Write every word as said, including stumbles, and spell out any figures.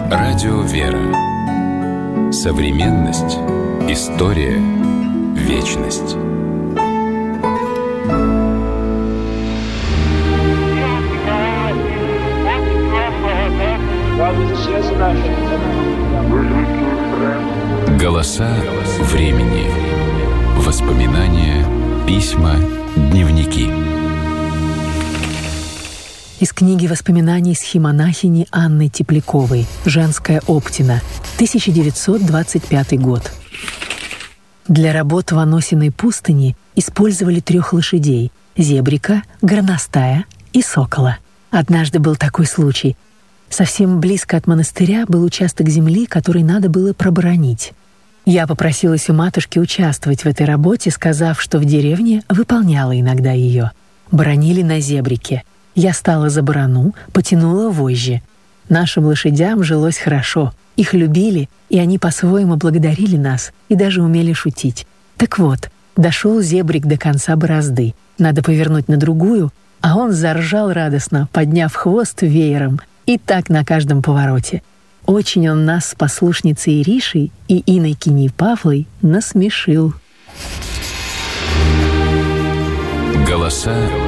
Радио «Вера». Современность. История. Вечность. Голоса времени. Воспоминания, письма, дневники. Из книги воспоминаний схимонахини Анны Тепляковой «Женская Оптина», тысяча девятьсот двадцать пятый год. Для работ в Аносиной пустыне использовали трех лошадей — зебрика, горностая и сокола. Однажды был такой случай. Совсем близко от монастыря был участок земли, который надо было проборонить. Я попросилась у матушки участвовать в этой работе, сказав, что в деревне выполняла иногда ее. Боронили на зебрике. Я стала за барану, потянула вожжи. Нашим лошадям жилось хорошо. Их любили, и они по-своему благодарили нас и даже умели шутить. Так вот, дошел зебрик до конца борозды. Надо повернуть на другую, а он заржал радостно, подняв хвост веером, и так на каждом повороте. Очень он нас с послушницей Иришей и инокиней Павлой насмешил. Голоса